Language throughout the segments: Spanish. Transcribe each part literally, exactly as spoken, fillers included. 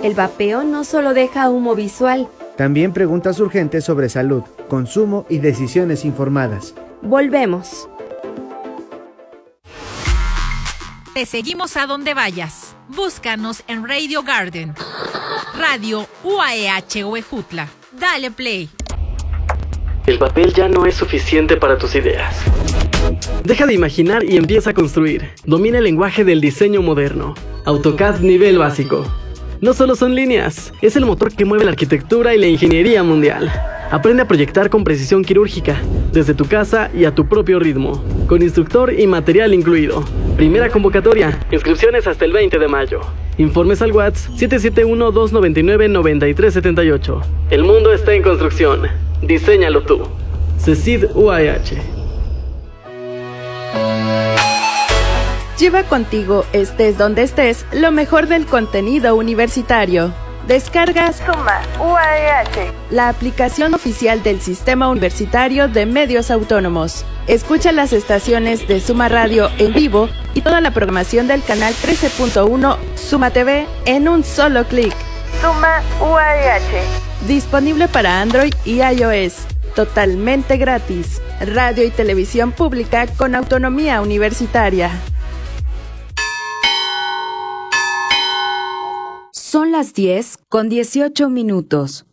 El vapeo no solo deja humo visual. También preguntas urgentes sobre salud, consumo y decisiones informadas. Volvemos. Te seguimos a donde vayas. Búscanos en Radio Garden. Radio U A E H Huejutla. Dale play. El papel ya no es suficiente para tus ideas. Deja de imaginar y empieza a construir. Domina el lenguaje del diseño moderno. AutoCAD nivel básico. No solo son líneas, es el motor que mueve la arquitectura y la ingeniería mundial. Aprende a proyectar con precisión quirúrgica, desde tu casa y a tu propio ritmo, con instructor y material incluido. Primera convocatoria, inscripciones hasta el veinte de mayo. Informes al WhatsApp siete siete uno, dos nueve nueve, nueve tres siete ocho. El mundo está en construcción. Diséñalo tú. CECID U A E H. Lleva contigo, estés donde estés, lo mejor del contenido universitario. Descargas Suma U A E H, la aplicación oficial del Sistema Universitario de Medios Autónomos. Escucha las estaciones de Suma Radio en vivo y toda la programación del canal trece punto uno Suma T V en un solo clic. Suma U A E H. Disponible para Android y iOS. Totalmente gratis. Radio y televisión pública con autonomía universitaria. Son las diez con dieciocho minutos.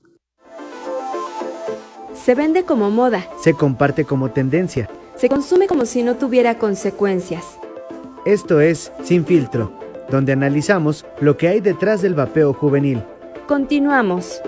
Se vende como moda. Se comparte como tendencia. Se consume como si no tuviera consecuencias. Esto es Sin Filtro, donde analizamos lo que hay detrás del vapeo juvenil. Continuamos.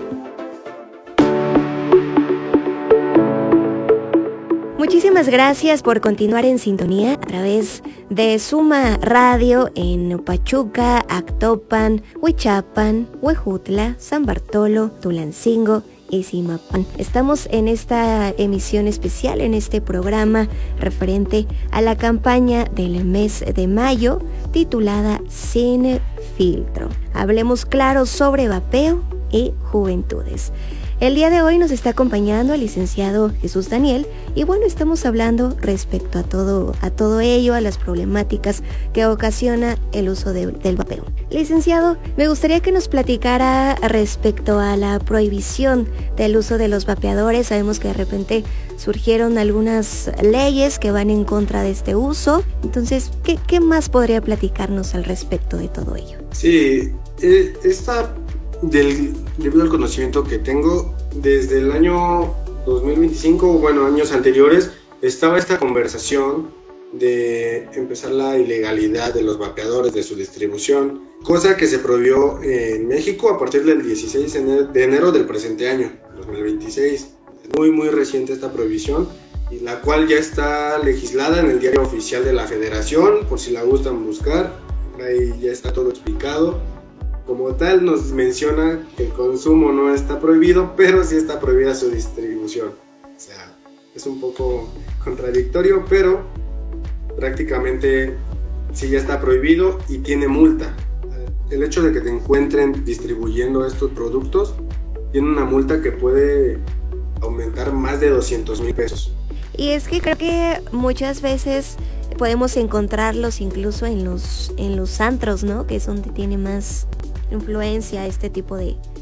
Muchísimas gracias por continuar en sintonía a través de Suma Radio en Pachuca, Actopan, Huichapan, Huejutla, San Bartolo, Tulancingo y Zimapán. Estamos en esta emisión especial, en este programa referente a la campaña del mes de mayo titulada Sin Filtro. Hablemos claro sobre vapeo y juventudes. El día de hoy nos está acompañando el licenciado Jesús Daniel y bueno, estamos hablando respecto a todo, a todo ello, a las problemáticas que ocasiona el uso de, del vapeo. Licenciado, me gustaría que nos platicara respecto a la prohibición del uso de los vapeadores. Sabemos que de repente surgieron algunas leyes que van en contra de este uso. Entonces, ¿qué, qué más podría platicarnos al respecto de todo ello? Sí, eh, esta... Del, debido al conocimiento que tengo, desde el año dos mil veinticinco, bueno, años anteriores, estaba esta conversación de empezar la ilegalidad de los vapeadores, de su distribución, cosa que se prohibió en México a partir del dieciséis de enero del presente año, dos mil veintiséis. Es muy, muy reciente esta prohibición, y la cual ya está legislada en el diario oficial de la Federación, por si la gustan buscar, ahí ya está todo explicado. Como tal, nos menciona que el consumo no está prohibido, pero sí está prohibida su distribución. O sea, es un poco contradictorio, pero prácticamente sí ya está prohibido y tiene multa. El hecho de que te encuentren distribuyendo estos productos tiene una multa que puede aumentar más de doscientos mil pesos. Y es que creo que muchas veces podemos encontrarlos incluso en los, en los antros, ¿no? Que es donde tiene más influencia este tipo de,